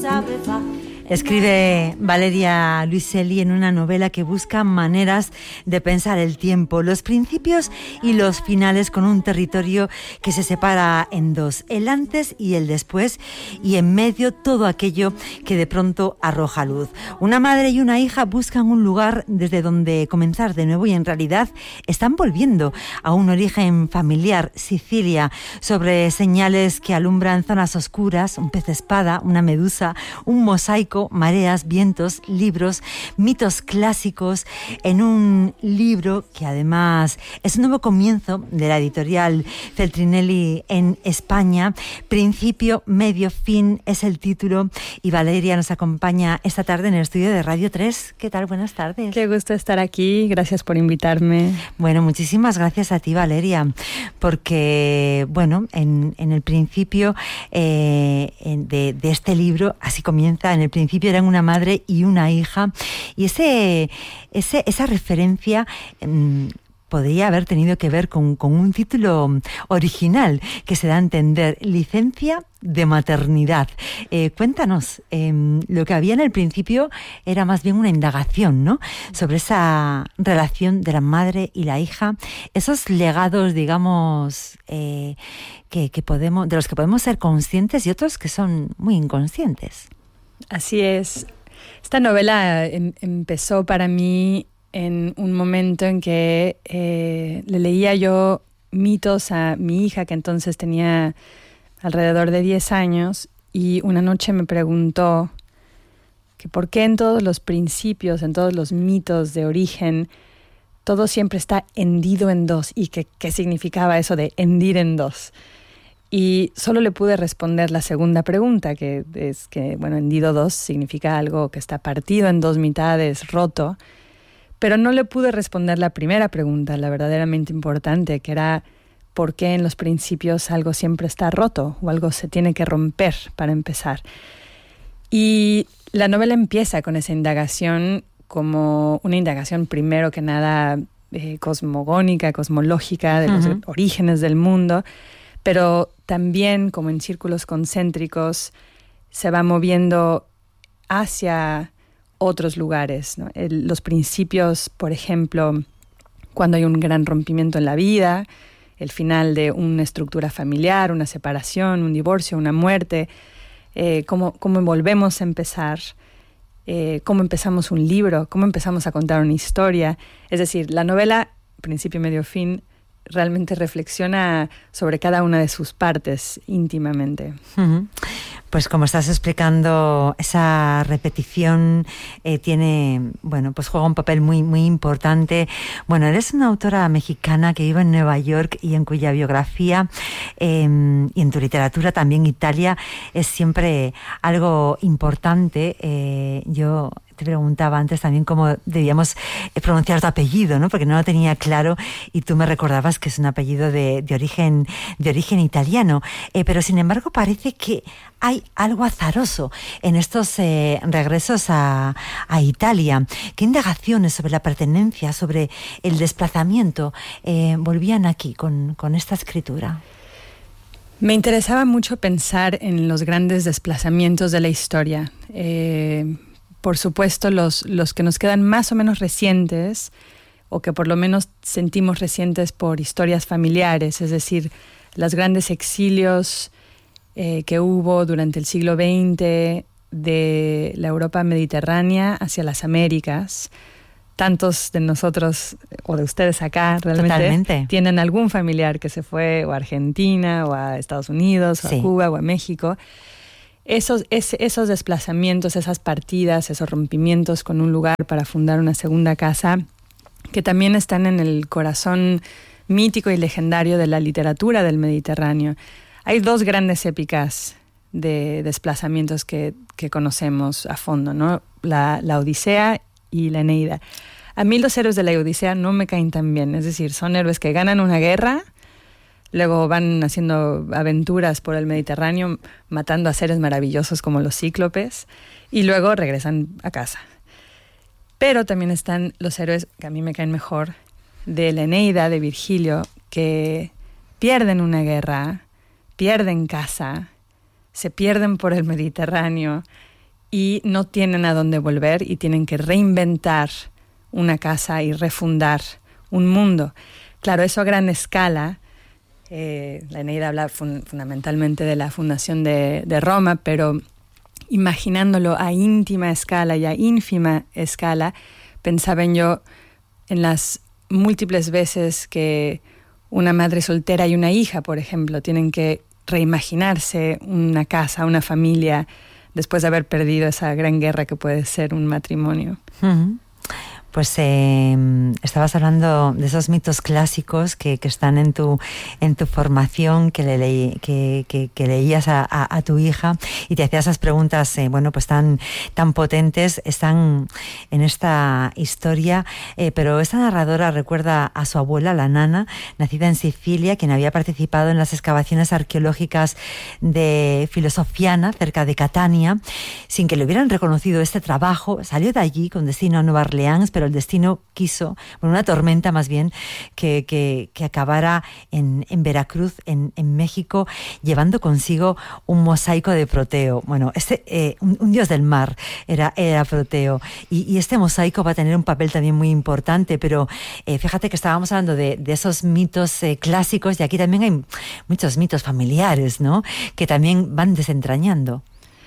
Escribe Valeria Luiselli en una novela que busca maneras de pensar el tiempo, los principios y los finales, con un territorio que se separa en dos, el antes y el después, y en medio todo aquello que de pronto arroja luz. Una madre y una hija buscan un lugar desde donde comenzar de nuevo y en realidad están volviendo a un origen familiar, Sicilia, sobre señales que alumbran zonas oscuras, un pez espada, una medusa, un mosaico, mareas, vientos, libros, mitos clásicos, en un libro que además es un nuevo comienzo de la editorial Feltrinelli en España. Principio, medio, fin es el título, y Valeria nos acompaña esta tarde en el estudio de Radio 3. ¿Qué tal? Buenas tardes. Qué gusto estar aquí, gracias por invitarme. Bueno, muchísimas gracias a ti, Valeria, porque, bueno, en el principio de este libro, así comienza, en el principio eran una madre y una hija, y esa referencia podría haber tenido que ver con un título original que se da a entender, licencia de maternidad. Cuéntanos, lo que había en el principio era más bien una indagación, ¿no?, sobre esa relación de la madre y la hija, esos legados, digamos, que podemos, de los que podemos ser conscientes y otros que son muy inconscientes. Así es. Esta novela empezó para mí en un momento en que le leía yo mitos a mi hija, que entonces tenía alrededor de 10 años, y una noche me preguntó que por qué en todos los principios, en todos los mitos de origen, todo siempre está hendido en dos, y qué significaba eso de hendir en dos. Y solo le pude responder la segunda pregunta, que es que, bueno, hendido dos significa algo que está partido en dos mitades, roto. Pero no le pude responder la primera pregunta, la verdaderamente importante, que era por qué en los principios algo siempre está roto o algo se tiene que romper para empezar. Y la novela empieza con esa indagación, como una indagación primero que nada cosmogónica, cosmológica, de los orígenes del mundo, pero también, como en círculos concéntricos, se va moviendo hacia otros lugares, ¿no? Los principios, por ejemplo, cuando hay un gran rompimiento en la vida, el final de una estructura familiar, una separación, un divorcio, una muerte, cómo volvemos a empezar, cómo empezamos un libro, cómo empezamos a contar una historia. Es decir, la novela, principio, medio, fin, realmente reflexiona sobre cada una de sus partes íntimamente. Pues como estás explicando, esa repetición tiene, bueno, pues juega un papel muy, muy importante. Bueno, eres una autora mexicana que vive en Nueva York y en cuya biografía y en tu literatura también Italia es siempre algo importante. Yo te preguntaba antes también cómo debíamos pronunciar tu apellido, ¿no?, porque no lo tenía claro, y tú me recordabas que es un apellido de origen italiano, pero sin embargo parece que hay algo azaroso en estos regresos a Italia. ¿Qué indagaciones sobre la pertenencia, sobre el desplazamiento volvían aquí con esta escritura? Me interesaba mucho pensar en los grandes desplazamientos de la historia. Por supuesto, los que nos quedan más o menos recientes, o que por lo menos sentimos recientes por historias familiares, es decir, los grandes exilios que hubo durante el siglo XX de la Europa mediterránea hacia las Américas. Tantos de nosotros, o de ustedes acá, realmente Totalmente tienen algún familiar que se fue o a Argentina, o a Estados Unidos, o a Cuba, o a México. Esos desplazamientos, esas partidas, esos rompimientos con un lugar para fundar una segunda casa, que también están en el corazón mítico y legendario de la literatura del Mediterráneo. Hay dos grandes épicas de desplazamientos que conocemos a fondo, ¿no? La Odisea y la Eneida. A mí los héroes de la Odisea no me caen tan bien, es decir, son héroes que ganan una guerra, luego van haciendo aventuras por el Mediterráneo, matando a seres maravillosos como los cíclopes, y luego regresan a casa. Pero también están los héroes que a mí me caen mejor, de la Eneida, de Virgilio, que pierden una guerra, pierden casa, se pierden por el Mediterráneo, y no tienen a dónde volver y tienen que reinventar una casa y refundar un mundo. Claro, eso a gran escala. La Eneida habla fundamentalmente de la fundación de Roma, pero imaginándolo a íntima escala y a ínfima escala, pensaba yo en las múltiples veces que una madre soltera y una hija, por ejemplo, tienen que reimaginarse una casa, una familia, después de haber perdido esa gran guerra que puede ser un matrimonio. Uh-huh. Pues estabas hablando de esos mitos clásicos que están en tu formación, que leías a tu hija y te hacías esas preguntas, pues tan potentes, están en esta historia, pero esta narradora recuerda a su abuela, la nana, nacida en Sicilia, quien había participado en las excavaciones arqueológicas de Filosofiana, cerca de Catania, sin que le hubieran reconocido este trabajo. Salió de allí con destino a Nueva Orleans, pero el destino quiso, una tormenta más bien, que acabara en Veracruz, en México, llevando consigo un mosaico de Proteo. Bueno, un dios del mar era Proteo. Y este mosaico va a tener un papel también muy importante, pero fíjate que estábamos hablando de esos mitos clásicos, y aquí también hay muchos mitos familiares, ¿no?, que también van desentrañando.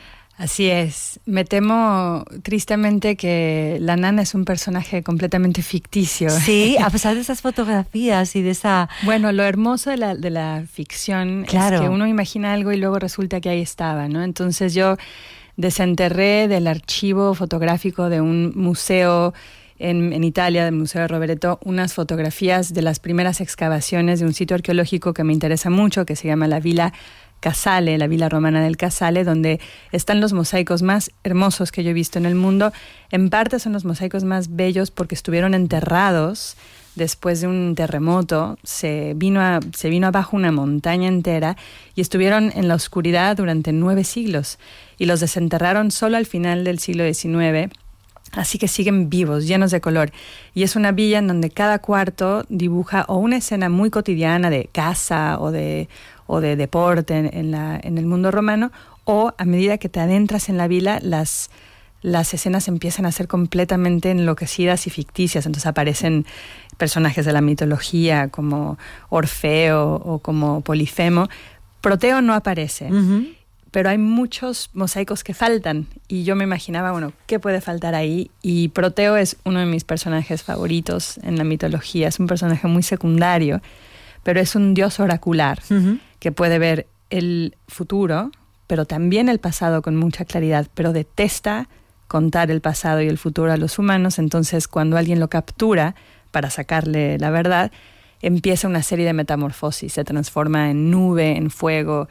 Así es. Me temo tristemente que la nana es un personaje completamente ficticio. Sí, a pesar de esas fotografías y de esa... Bueno, lo hermoso de la ficción, claro, es que uno imagina algo y luego resulta que ahí estaba, ¿no? Entonces yo desenterré del archivo fotográfico de un museo en Italia, del Museo de Rovereto, unas fotografías de las primeras excavaciones de un sitio arqueológico que me interesa mucho, que se llama la Villa Casale, la villa romana del Casale, donde están los mosaicos más hermosos que yo he visto en el mundo. En parte son los mosaicos más bellos porque estuvieron enterrados después de un terremoto. Se vino abajo una montaña entera y estuvieron en la oscuridad durante 9 siglos y los desenterraron solo al final del siglo XIX. Así que siguen vivos, llenos de color. Y es una villa en donde cada cuarto dibuja o una escena muy cotidiana de casa o de deporte en el mundo romano, o a medida que te adentras en la villa, las escenas empiezan a ser completamente enloquecidas y ficticias. Entonces aparecen personajes de la mitología como Orfeo o como Polifemo. Proteo no aparece. Uh-huh. Pero hay muchos mosaicos que faltan y yo me imaginaba, ¿qué puede faltar ahí? Y Proteo es uno de mis personajes favoritos en la mitología. Es un personaje muy secundario, pero es un dios oracular, uh-huh, que puede ver el futuro, pero también el pasado con mucha claridad, pero detesta contar el pasado y el futuro a los humanos. Entonces, cuando alguien lo captura para sacarle la verdad, empieza una serie de metamorfosis. Se transforma en nube, en fuego,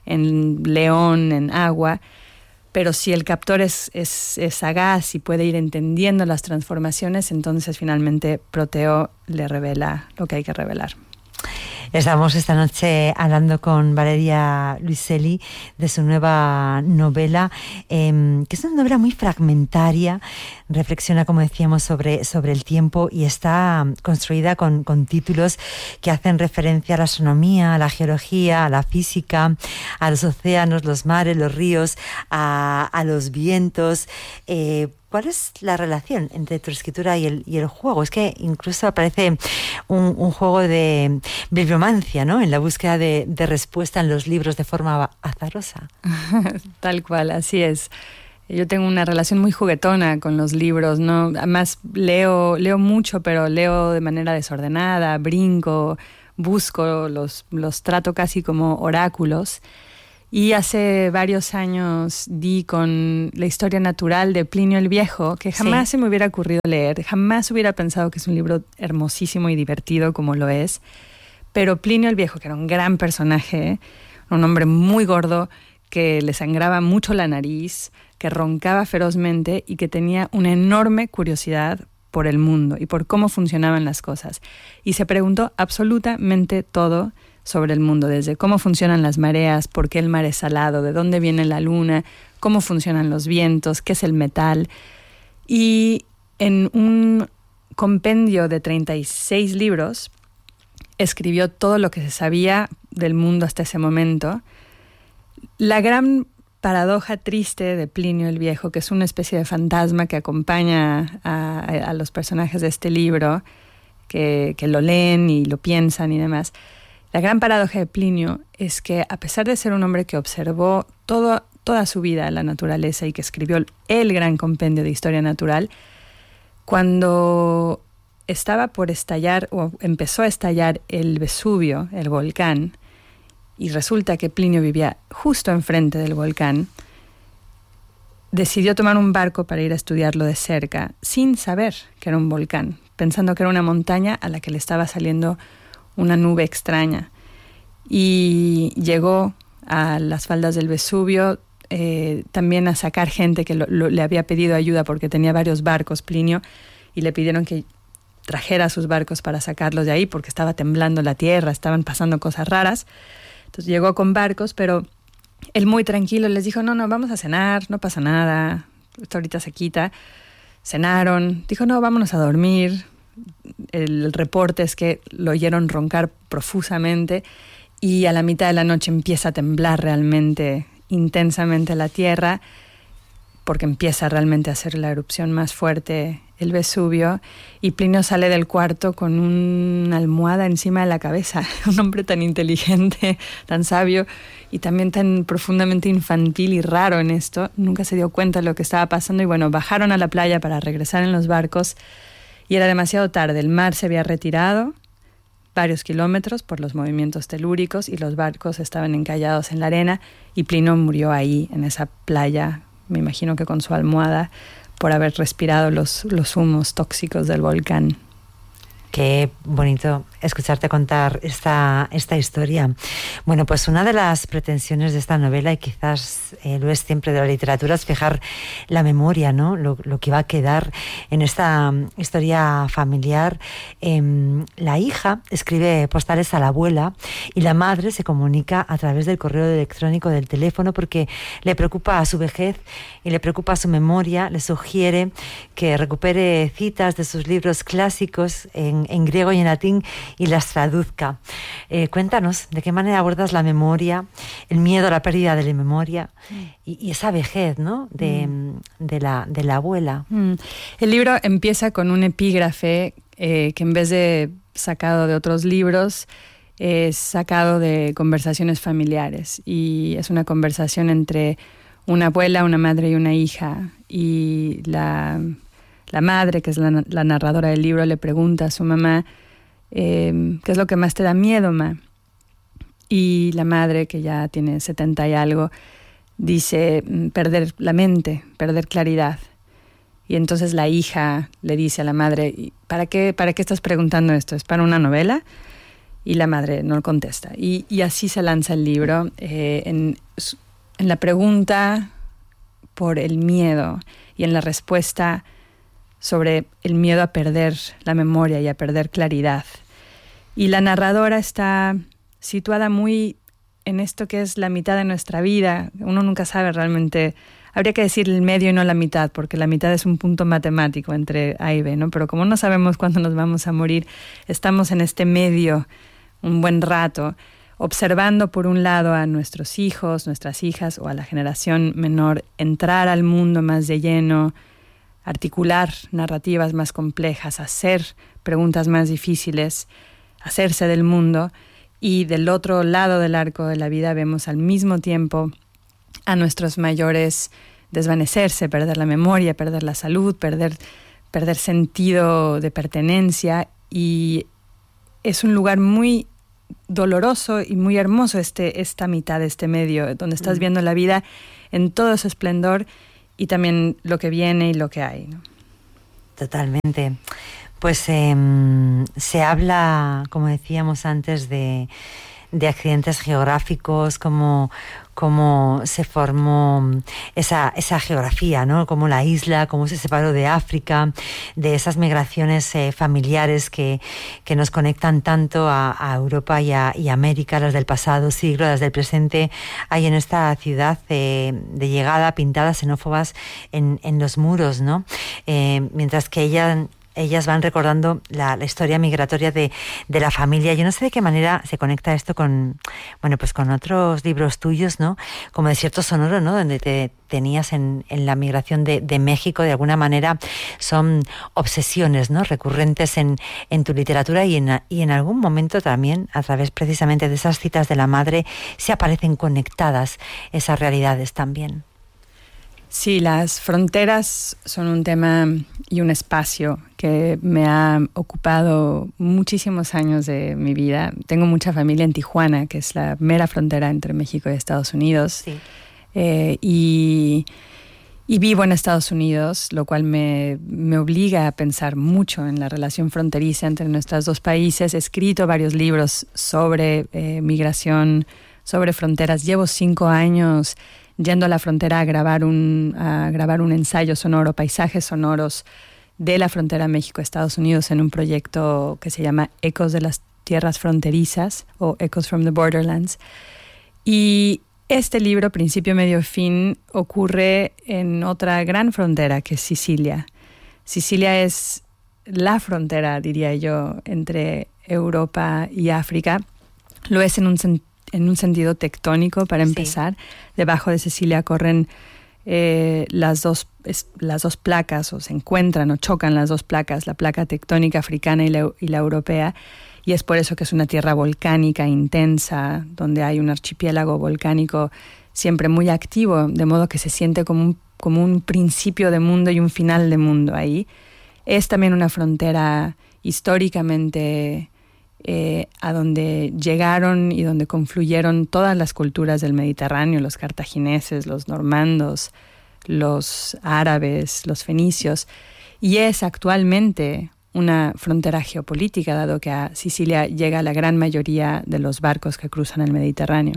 en león, en agua, pero si el captor es sagaz y puede ir entendiendo las transformaciones, entonces finalmente Proteo le revela lo que hay que revelar. Estamos esta noche hablando con Valeria Luiselli de su nueva novela, que es una novela muy fragmentaria, reflexiona, como decíamos, sobre el tiempo y está construida con títulos que hacen referencia a la astronomía, a la geología, a la física, a los océanos, los mares, los ríos, a los vientos. ¿Cuál es la relación entre tu escritura y el juego? Es que incluso aparece un juego de bibliomancia, ¿no?, en la búsqueda de respuesta en los libros de forma azarosa. Tal cual, así es. Yo tengo una relación muy juguetona con los libros, ¿no? Además leo mucho, pero leo de manera desordenada, brinco, busco, los trato casi como oráculos. Y hace varios años di con la historia natural de Plinio el Viejo, que jamás se me hubiera ocurrido leer, jamás hubiera pensado que es un libro hermosísimo y divertido como lo es. Pero Plinio el Viejo, que era un gran personaje, un hombre muy gordo, que le sangraba mucho la nariz, que roncaba ferozmente y que tenía una enorme curiosidad por el mundo y por cómo funcionaban las cosas. Y se preguntó absolutamente todo sobre el mundo, desde cómo funcionan las mareas, por qué el mar es salado, de dónde viene la luna, cómo funcionan los vientos, qué es el metal. Y en un compendio de 36 libros escribió todo lo que se sabía del mundo hasta ese momento. La gran paradoja triste de Plinio el Viejo, que es una especie de fantasma que acompaña a los personajes de este libro, que lo leen y lo piensan y demás. La gran paradoja de Plinio es que, a pesar de ser un hombre que observó toda su vida la naturaleza y que escribió el gran compendio de historia natural, cuando estaba por estallar o empezó a estallar el Vesubio, el volcán, y resulta que Plinio vivía justo enfrente del volcán, decidió tomar un barco para ir a estudiarlo de cerca, sin saber que era un volcán, pensando que era una montaña a la que le estaba saliendo una nube extraña. Y llegó a las faldas del Vesubio también a sacar gente que le había pedido ayuda porque tenía varios barcos, Plinio, y le pidieron que trajera sus barcos para sacarlos de ahí porque estaba temblando la tierra, estaban pasando cosas raras. Entonces llegó con barcos, pero él muy tranquilo les dijo, no, vamos a cenar, no pasa nada, esto ahorita se quita. Cenaron, dijo, no, vámonos a dormir. El reporte es que lo oyeron roncar profusamente y a la mitad de la noche empieza a temblar realmente intensamente la tierra porque empieza realmente a hacer la erupción más fuerte el Vesubio, y Plinio sale del cuarto con una almohada encima de la cabeza. Un hombre tan inteligente, tan sabio y también tan profundamente infantil y raro en esto, nunca se dio cuenta de lo que estaba pasando. Y bueno, bajaron a la playa para regresar en los barcos y era demasiado tarde. El mar se había retirado varios kilómetros por los movimientos telúricos y los barcos estaban encallados en la arena y Plinio murió ahí en esa playa, me imagino que con su almohada, por haber respirado los humos tóxicos del volcán. Qué bonito escucharte contar esta historia. Bueno, pues una de las pretensiones de esta novela, y quizás lo es siempre de la literatura, es fijar la memoria, ¿no? Lo que va a quedar en esta historia familiar. La hija escribe postales a la abuela y la madre se comunica a través del correo electrónico, del teléfono, porque le preocupa a su vejez y le preocupa su memoria. Le sugiere que recupere citas de sus libros clásicos en griego y en latín y las traduzca. Cuéntanos, ¿de qué manera abordas la memoria, el miedo a la pérdida de la memoria y esa vejez, ¿no? de la abuela? El libro empieza con un epígrafe que en vez de sacado de otros libros, es sacado de conversaciones familiares, y es una conversación entre una abuela, una madre y una hija, y la madre, que es la narradora del libro, le pregunta a su mamá, ¿qué es lo que más te da miedo, ma? Y la madre, que ya tiene 70 y algo, dice, perder la mente, perder claridad. Y entonces la hija le dice a la madre, ¿para qué estás preguntando esto? ¿Es para una novela? Y la madre no contesta. Y así se lanza el libro, en la pregunta por el miedo y en la respuesta sobre el miedo a perder la memoria y a perder claridad. Y la narradora está situada muy en esto que es la mitad de nuestra vida. Uno nunca sabe realmente, habría que decir el medio y no la mitad, porque la mitad es un punto matemático entre A y B, ¿no? Pero como no sabemos cuándo nos vamos a morir, estamos en este medio un buen rato, observando por un lado a nuestros hijos, nuestras hijas o a la generación menor entrar al mundo más de lleno, articular narrativas más complejas, hacer preguntas más difíciles, hacerse del mundo, y del otro lado del arco de la vida vemos al mismo tiempo a nuestros mayores desvanecerse, perder la memoria, perder la salud, perder sentido de pertenencia, y es un lugar muy doloroso y muy hermoso esta mitad, este medio, donde estás viendo la vida en todo su esplendor y también lo que viene y lo que hay, ¿no? Totalmente. Pues se habla, como decíamos antes, de accidentes geográficos, cómo se formó esa geografía, ¿no? Cómo la isla, cómo se separó de África, de esas migraciones familiares que nos conectan tanto a Europa y a América, las del pasado siglo, las del presente. Hay en esta ciudad de llegada pintadas xenófobas en los muros, ¿no? Mientras que ella ellas van recordando la historia migratoria de la familia. Yo no sé de qué manera se conecta esto con, bueno, pues con otros libros tuyos, ¿no? Como Desierto Sonoro, ¿no? Donde te tenías en la migración de México. De alguna manera son obsesiones, ¿no? Recurrentes en tu literatura y en algún momento también, a través precisamente de esas citas de la madre, se aparecen conectadas esas realidades también. Sí, las fronteras son un tema y un espacio que me ha ocupado muchísimos años de mi vida. Tengo mucha familia en Tijuana, que es la mera frontera entre México y Estados Unidos. Sí. Y vivo en Estados Unidos, lo cual me obliga a pensar mucho en la relación fronteriza entre nuestros dos países. He escrito varios libros sobre migración, sobre fronteras. Llevo 5 años yendo a la frontera a grabar un ensayo sonoro, paisajes sonoros de la frontera México-Estados Unidos en un proyecto que se llama Ecos de las Tierras Fronterizas o Echoes from the Borderlands. Y este libro, Principio, Medio, Fin, ocurre en otra gran frontera que es Sicilia. Sicilia es la frontera, diría yo, entre Europa y África. Lo es en un sentido tectónico, para empezar. Sí. Debajo de Sicilia corren las dos placas, o se encuentran o chocan las dos placas, la placa tectónica africana y la europea, y es por eso que es una tierra volcánica intensa, donde hay un archipiélago volcánico siempre muy activo, de modo que se siente como un principio de mundo y un final de mundo ahí. Es también una frontera históricamente a donde llegaron y donde confluyeron todas las culturas del Mediterráneo, los cartagineses, los normandos, los árabes, los fenicios, y es actualmente una frontera geopolítica, dado que a Sicilia llega la gran mayoría de los barcos que cruzan el Mediterráneo.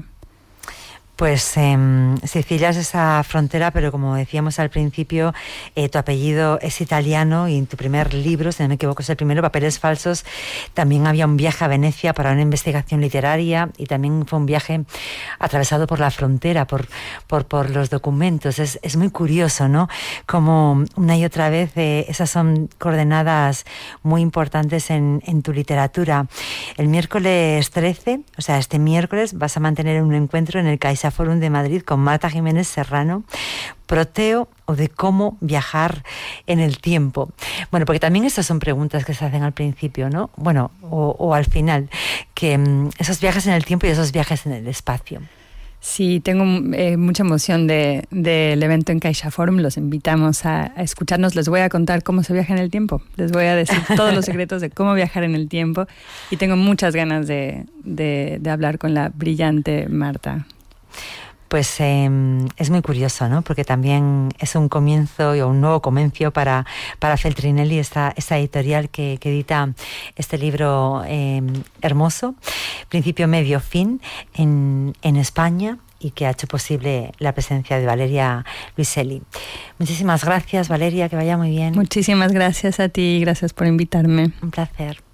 Pues Sicilia es esa frontera, pero como decíamos al principio, tu apellido es italiano y en tu primer libro, si no me equivoco es el primero, Papeles Falsos, también había un viaje a Venecia para una investigación literaria y también fue un viaje atravesado por la frontera, por los documentos. Es muy curioso, ¿no? Como una y otra vez esas son coordenadas muy importantes en tu literatura. El miércoles 13, o sea, este miércoles, vas a mantener un encuentro en el CaixaForum de Madrid con Marta Jiménez Serrano, Proteo o de cómo viajar en el tiempo. Bueno, porque también estas son preguntas que se hacen al principio, ¿no? Bueno, o al final, que esos viajes en el tiempo y esos viajes en el espacio. Sí, tengo mucha emoción del evento en CaixaForum. Los invitamos a escucharnos. Les voy a contar cómo se viaja en el tiempo. Les voy a decir todos los secretos de cómo viajar en el tiempo. Y tengo muchas ganas de hablar con la brillante Marta. Pues es muy curioso, ¿no? Porque también es un comienzo o un nuevo comienzo para Feltrinelli, esta editorial que edita este libro hermoso, Principio, Medio, Fin, en España, y que ha hecho posible la presencia de Valeria Luiselli. Muchísimas gracias, Valeria, que vaya muy bien. Muchísimas gracias a ti, gracias por invitarme. Un placer.